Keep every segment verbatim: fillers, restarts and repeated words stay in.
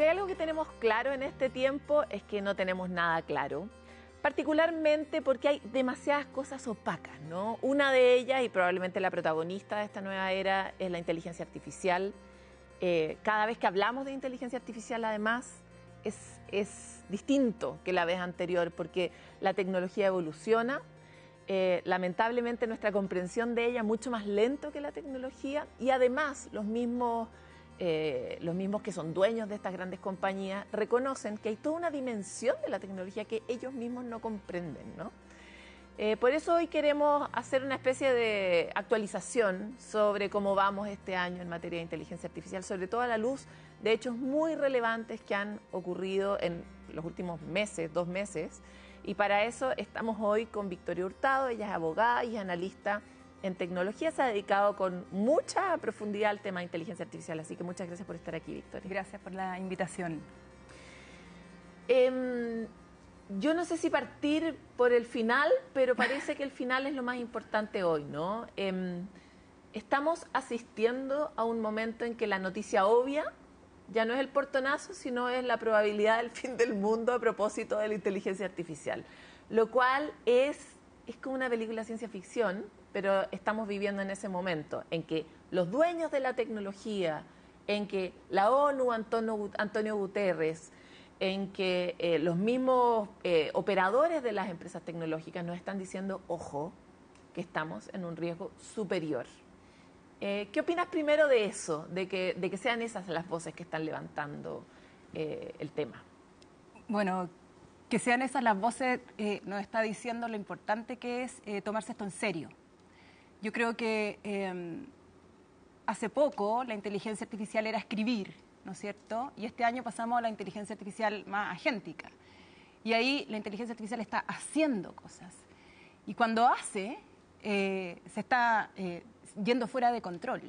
Si hay algo que tenemos claro en este tiempo es que no tenemos nada claro, particularmente porque hay demasiadas cosas opacas, ¿no? Una de ellas, y probablemente la protagonista de esta nueva era, es la inteligencia artificial. Eh, cada vez que hablamos de inteligencia artificial, además, es, es distinto que la vez anterior, porque la tecnología evoluciona. Eh, lamentablemente nuestra comprensión de ella es mucho más lento que la tecnología, y además los mismos, eh, los mismos que son dueños de estas grandes compañías reconocen que hay toda una dimensión de la tecnología que ellos mismos no comprenden, ¿no? Eh, por eso hoy queremos hacer una especie de actualización sobre cómo vamos este año en materia de inteligencia artificial, sobre todo a la luz de hechos muy relevantes que han ocurrido en los últimos meses, dos meses. Y para eso estamos hoy con Victoria Hurtado. Ella es abogada y es analista en tecnología. Se ha dedicado con mucha profundidad al tema de inteligencia artificial. Así que muchas gracias por estar aquí, Victoria. Gracias por la invitación. Eh, yo no sé si partir por el final, pero parece que el final es lo más importante hoy, ¿no? Eh, estamos asistiendo a un momento en que la noticia obvia ya no es el portonazo, sino es la probabilidad del fin del mundo a propósito de la inteligencia artificial. Lo cual es, es como una película de ciencia ficción, pero estamos viviendo en ese momento en que los dueños de la tecnología, en que la ONU, Antonio, Antonio Guterres, en que eh, los mismos eh, operadores de las empresas tecnológicas nos están diciendo, ojo, que estamos en un riesgo superior. Eh, ¿Qué opinas primero de eso, de que, de que sean esas las voces que están levantando eh, el tema? Bueno, que sean esas las voces eh, nos está diciendo lo importante que es eh, tomarse esto en serio. Yo creo que eh, hace poco la inteligencia artificial era escribir, ¿no es cierto? Y este año pasamos a la inteligencia artificial más agéntica. Y ahí la inteligencia artificial está haciendo cosas. Y cuando hace, eh, se está eh, yendo fuera de control.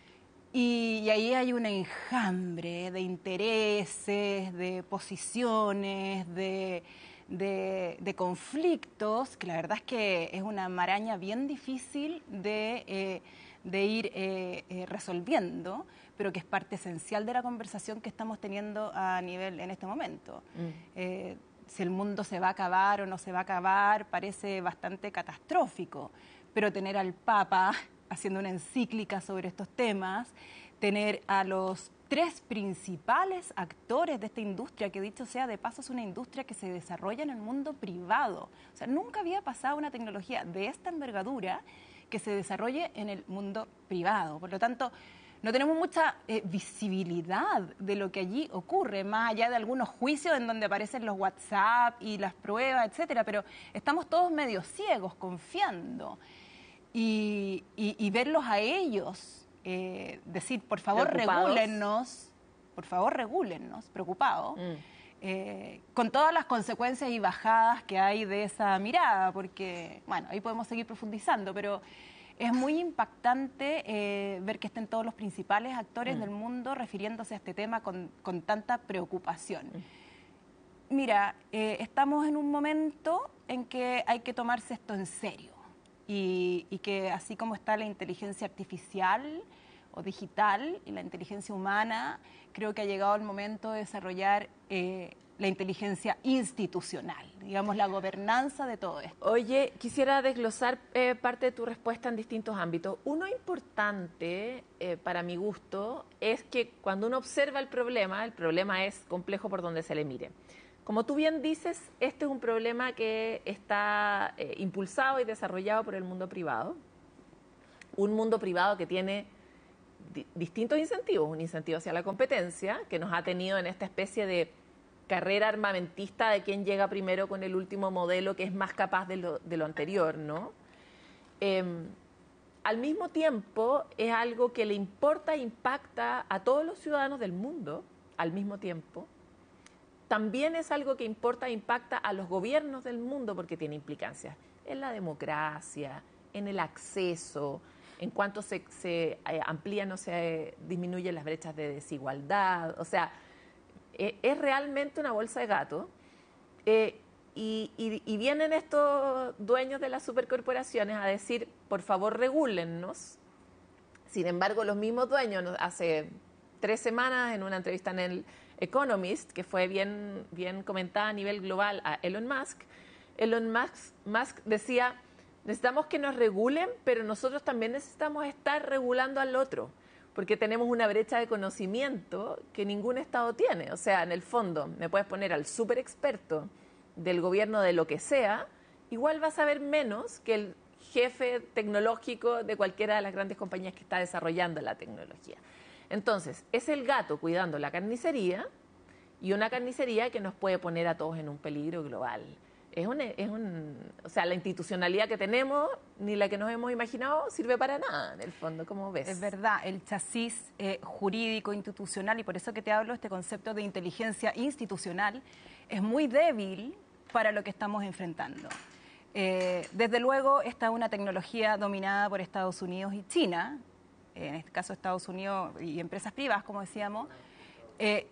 Y, y ahí hay un enjambre de intereses, de posiciones, de, de, de conflictos, que la verdad es que es una maraña bien difícil de, eh, de ir eh, eh, resolviendo, pero que es parte esencial de la conversación que estamos teniendo a nivel en este momento. Mm. Eh, si el mundo se va a acabar o no se va a acabar parece bastante catastrófico, pero tener al Papa haciendo una encíclica sobre estos temas, tener a los tres principales actores de esta industria, que dicho sea de paso es una industria que se desarrolla en el mundo privado. O sea, nunca había pasado una tecnología de esta envergadura que se desarrolle en el mundo privado. Por lo tanto, no tenemos mucha eh, visibilidad de lo que allí ocurre, más allá de algunos juicios en donde aparecen los WhatsApp y las pruebas, etcétera, pero estamos todos medio ciegos, confiando. Y, y, y verlos a ellos, eh, decir, por favor, regúlennos, por favor, regúlennos, preocupados, mm. eh, con todas las consecuencias y bajadas que hay de esa mirada, porque, bueno, ahí podemos seguir profundizando, pero es muy impactante eh, ver que estén todos los principales actores mm. del mundo refiriéndose a este tema con, con tanta preocupación. Mm. Mira, eh, estamos en un momento en que hay que tomarse esto en serio. Y, y que así como está la inteligencia artificial o digital y la inteligencia humana, creo que ha llegado el momento de desarrollar eh, la inteligencia institucional, digamos, la gobernanza de todo esto. Oye, quisiera desglosar eh, parte de tu respuesta en distintos ámbitos. Uno importante, eh, para mi gusto, es que cuando uno observa el problema, el problema es complejo por donde se le mire. Como tú bien dices, este es un problema que está eh, impulsado y desarrollado por el mundo privado. Un mundo privado que tiene di distintos incentivos. Un incentivo hacia la competencia, que nos ha tenido en esta especie de carrera armamentista de quién llega primero con el último modelo que es más capaz de lo, de lo anterior, ¿no? Eh, al mismo tiempo, es algo que le importa e impacta a todos los ciudadanos del mundo, al mismo tiempo. También es algo que importa e impacta a los gobiernos del mundo porque tiene implicancias en la democracia, en el acceso, en cuanto se, se eh, amplían o se eh, disminuyen las brechas de desigualdad. O sea, eh, es realmente una bolsa de gato. Eh, y, y, y vienen estos dueños de las supercorporaciones a decir, por favor, regúlennos. Sin embargo, los mismos dueños hace tres semanas en una entrevista en el, Economist, que fue bien, bien comentada a nivel global a Elon Musk, Elon Musk, Musk decía, necesitamos que nos regulen, pero nosotros también necesitamos estar regulando al otro, porque tenemos una brecha de conocimiento que ningún Estado tiene. O sea, en el fondo, me puedes poner al súper experto del gobierno de lo que sea, igual va a saber menos que el jefe tecnológico de cualquiera de las grandes compañías que está desarrollando la tecnología. Entonces, es el gato cuidando la carnicería y una carnicería que nos puede poner a todos en un peligro global. Es un, es un, o sea, la institucionalidad que tenemos, ni la que nos hemos imaginado, sirve para nada, en el fondo, como ves. Es verdad, el chasis eh, jurídico, institucional, y por eso que te hablo, este concepto de inteligencia institucional, es muy débil para lo que estamos enfrentando. Eh, desde luego, esta es una tecnología dominada por Estados Unidos y China, eh, en este caso Estados Unidos y empresas privadas, como decíamos. Eh,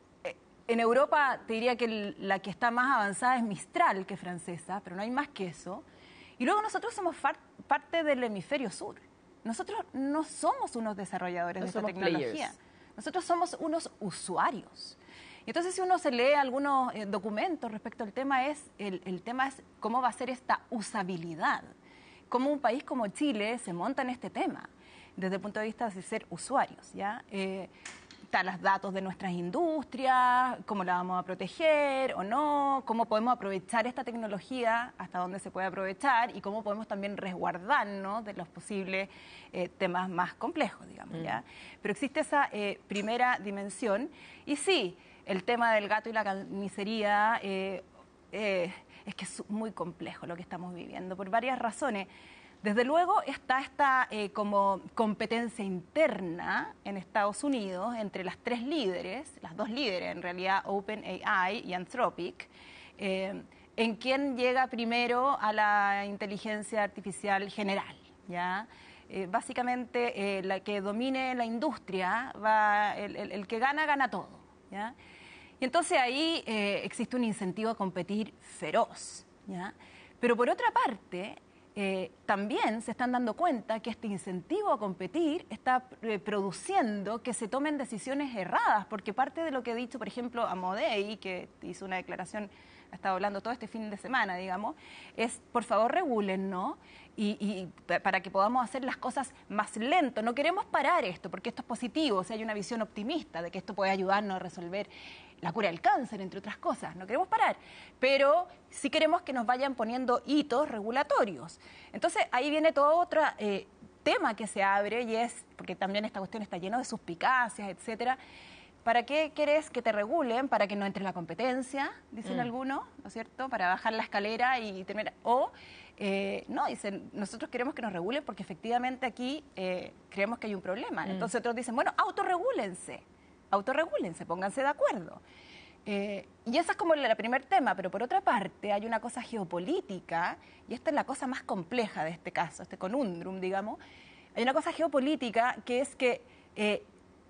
En Europa te diría que la que está más avanzada es Mistral, que es francesa, pero no hay más que eso. Y luego nosotros somos parte del hemisferio sur. Nosotros no somos unos desarrolladores no de esta somos tecnología. players. Nosotros somos unos usuarios. Y entonces si uno se lee algunos eh, documentos respecto al tema, es el, el tema es cómo va a ser esta usabilidad. Cómo un país como Chile se monta en este tema, desde el punto de vista de ser usuarios, ¿ya? Eh, Están los datos de nuestras industrias, cómo la vamos a proteger o no, cómo podemos aprovechar esta tecnología, hasta dónde se puede aprovechar y cómo podemos también resguardarnos de los posibles eh, temas más complejos, digamos, mm. ¿ya? Pero existe esa eh, primera dimensión y sí, el tema del gato y la carnicería eh, eh, es que es muy complejo lo que estamos viviendo por varias razones. Desde luego está esta eh, como competencia interna en Estados Unidos entre las tres líderes, las dos líderes en realidad, OpenAI y Anthropic, eh, en quién llega primero a la inteligencia artificial general, ¿ya? Eh, básicamente eh, la que domine la industria, va, el, el, el que gana, gana todo, ¿ya? Y entonces ahí eh, existe un incentivo a competir feroz, ¿ya? Pero por otra parte, Eh, también se están dando cuenta que este incentivo a competir está eh, produciendo que se tomen decisiones erradas, porque parte de lo que ha dicho, por ejemplo, Amodei, que hizo una declaración, ha estado hablando todo este fin de semana, digamos, es, por favor, regulen, ¿no? Y, y para que podamos hacer las cosas más lento. No queremos parar esto, porque esto es positivo, o sea, hay una visión optimista de que esto puede ayudarnos a resolver la cura del cáncer, entre otras cosas. No queremos parar, pero sí queremos que nos vayan poniendo hitos regulatorios. Entonces, ahí viene todo otro eh, tema que se abre y es, porque también esta cuestión está llena de suspicacias, etcétera. ¿Para qué quieres que te regulen? Para que no entre la competencia, dicen mm. algunos, ¿no es cierto? Para bajar la escalera y terminar. O, eh, no, dicen, nosotros queremos que nos regulen porque efectivamente aquí eh, creemos que hay un problema. Mm. Entonces otros dicen, bueno, autorregúlense. autorregúlense, pónganse de acuerdo. Eh, y ese es como el primer tema, pero por otra parte hay una cosa geopolítica, y esta es la cosa más compleja de este caso, este conundrum, digamos. Hay una cosa geopolítica que es que eh,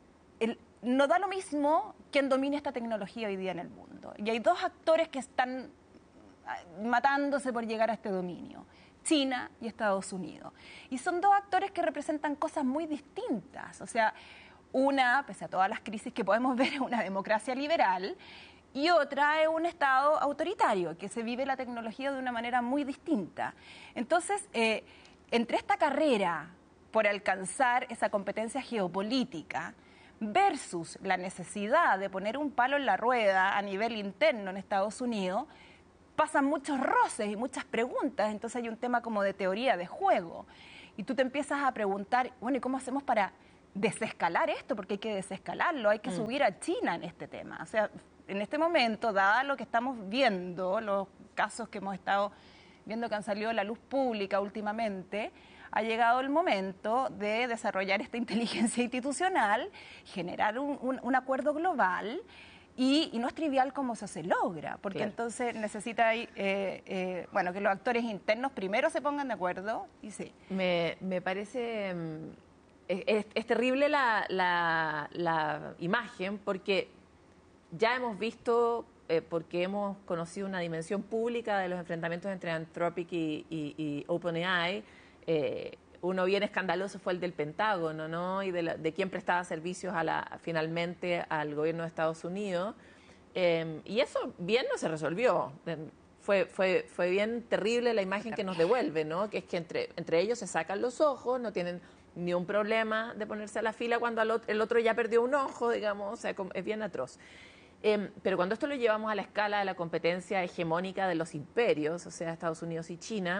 el, no da lo mismo quién domine esta tecnología hoy día en el mundo. Y hay dos actores que están matándose por llegar a este dominio. China y Estados Unidos. Y son dos actores que representan cosas muy distintas. O sea, una, pese a todas las crisis que podemos ver, es una democracia liberal y otra es un Estado autoritario, que se vive la tecnología de una manera muy distinta. Entonces, eh, entre esta carrera por alcanzar esa competencia geopolítica versus la necesidad de poner un palo en la rueda a nivel interno en Estados Unidos, pasan muchos roces y muchas preguntas. Entonces hay un tema como de teoría de juego. Y tú te empiezas a preguntar, bueno, ¿y cómo hacemos para desescalar esto? Porque hay que desescalarlo, hay que mm. subir a China en este tema. O sea, en este momento, dada lo que estamos viendo, los casos que hemos estado viendo que han salido a la luz pública últimamente, ha llegado el momento de desarrollar esta inteligencia institucional, generar un, un, un acuerdo global. Y, y no es trivial cómo eso se logra, porque claro. entonces necesita eh, eh, bueno, que los actores internos primero se pongan de acuerdo y sí. Me, me parece... Es, es terrible la, la, la imagen porque ya hemos visto, eh, porque hemos conocido una dimensión pública de los enfrentamientos entre Anthropic y, y, y OpenAI, eh, uno bien escandaloso fue el del Pentágono, ¿no? Y de, la, de quién prestaba servicios a la, finalmente al gobierno de Estados Unidos. Eh, y eso bien no se resolvió. Fue, fue, fue bien terrible la imagen que nos devuelve, ¿no? Que es que entre, entre ellos se sacan los ojos, no tienen ni un problema de ponerse a la fila cuando al otro, el otro ya perdió un ojo, digamos, o sea, es bien atroz. Eh, pero cuando esto lo llevamos a la escala de la competencia hegemónica de los imperios, o sea, Estados Unidos y China,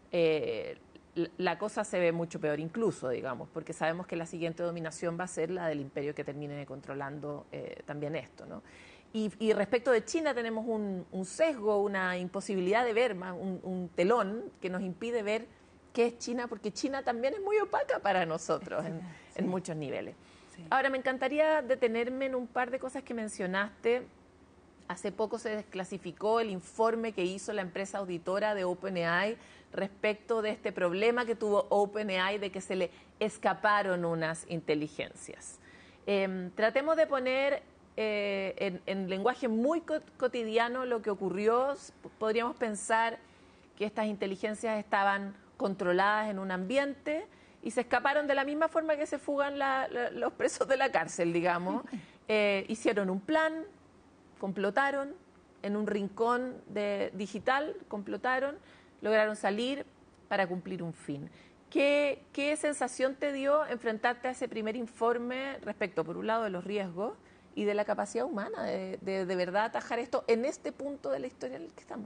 eh, la cosa se ve mucho peor incluso, digamos, porque sabemos que la siguiente dominación va a ser la del imperio que termine controlando eh, también esto, ¿no? Y, y respecto de China tenemos un, un sesgo, una imposibilidad de ver, más un, un telón que nos impide ver qué es China, porque China también es muy opaca para nosotros en, sí. en muchos niveles. Sí. Ahora, me encantaría detenerme en un par de cosas que mencionaste. Hace poco se desclasificó el informe que hizo la empresa auditora de OpenAI respecto de este problema que tuvo OpenAI de que se le escaparon unas inteligencias. Eh, tratemos de poner eh, en, en lenguaje muy co cotidiano lo que ocurrió. Podríamos pensar que estas inteligencias estaban controladas en un ambiente y se escaparon de la misma forma que se fugan la, la, los presos de la cárcel, digamos. Eh, hicieron un plan, complotaron en un rincón de, digital, complotaron, lograron salir para cumplir un fin. ¿Qué, ¿Qué sensación te dio enfrentarte a ese primer informe respecto, por un lado, de los riesgos y de la capacidad humana de, de, de verdad atajar esto en este punto de la historia en el que estamos?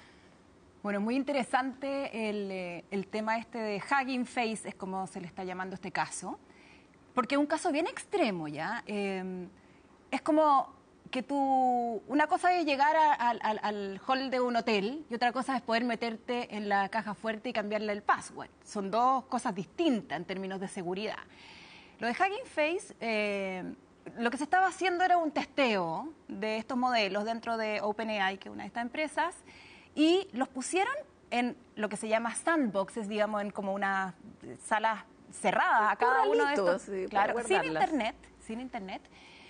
Bueno, muy interesante el, el tema este de Hugging Face, es como se le está llamando este caso, porque es un caso bien extremo, ¿ya? Eh, es como que tú, una cosa es llegar a, a, al, al hall de un hotel y otra cosa es poder meterte en la caja fuerte y cambiarle el password. Son dos cosas distintas en términos de seguridad. Lo de Hugging Face, eh, lo que se estaba haciendo era un testeo de estos modelos dentro de OpenAI, que es una de estas empresas, y los pusieron en lo que se llama sandboxes, digamos, en como una sala cerrada a cada uno de estos, sí, claro, sin internet, sin internet,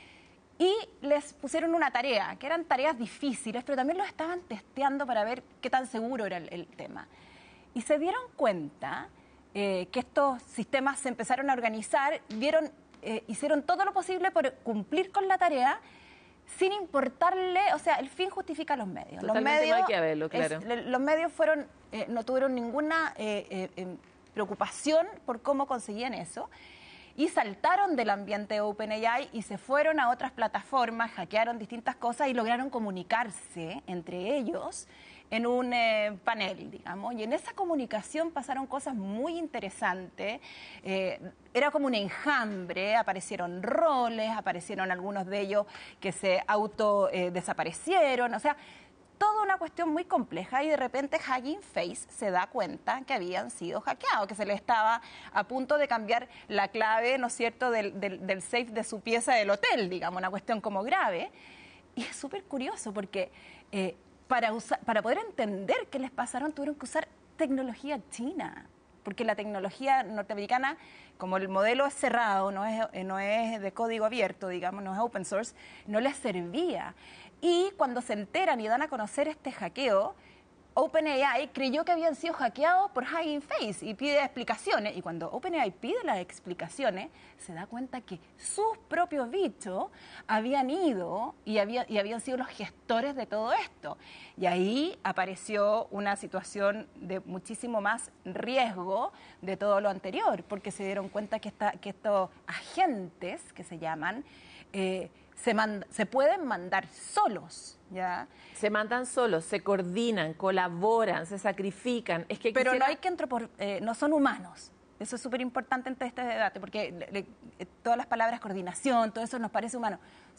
y les pusieron una tarea, que eran tareas difíciles, pero también los estaban testeando para ver qué tan seguro era el, el tema. Y se dieron cuenta eh, que estos sistemas se empezaron a organizar, dieron, eh, hicieron todo lo posible por cumplir con la tarea, sin importarle, o sea, el fin justifica los medios. Los medios, Maquiavelo, claro. es, los medios fueron, eh, no tuvieron ninguna eh, eh, eh, preocupación por cómo conseguían eso y saltaron del ambiente OpenAI y se fueron a otras plataformas, hackearon distintas cosas y lograron comunicarse entre ellos en un eh, panel, digamos, y en esa comunicación pasaron cosas muy interesantes. Eh, era como un enjambre, aparecieron roles, aparecieron algunos de ellos que se auto eh, desaparecieron, o sea, toda una cuestión muy compleja y de repente Hugging Face se da cuenta que habían sido hackeados, que se le estaba a punto de cambiar la clave, ¿no es cierto?, del, del, del safe de su pieza del hotel, digamos, una cuestión como grave. Y es súper curioso porque eh, para, usar, para poder entender qué les pasaron tuvieron que usar tecnología china, porque la tecnología norteamericana, como el modelo es cerrado, no es, no es de código abierto, digamos, no es open source, no les servía. Y cuando se enteran y dan a conocer este hackeo, OpenAI creyó que habían sido hackeados por Hugging Face y pide explicaciones. Y cuando OpenAI pide las explicaciones, se da cuenta que sus propios bichos habían ido y, había, y habían sido los gestores de todo esto. Y ahí apareció una situación de muchísimo más riesgo de todo lo anterior, porque se dieron cuenta que, esta, que estos agentes, que se llaman, eh, Se, manda, se pueden mandar solos, ¿ya? Se mandan solos, se coordinan, colaboran, se sacrifican. Es que Pero quisiera... no hay que antropor... eh, no son humanos. Eso es súper importante en este debate, porque le, le, todas las palabras coordinación, todo eso nos parece humano.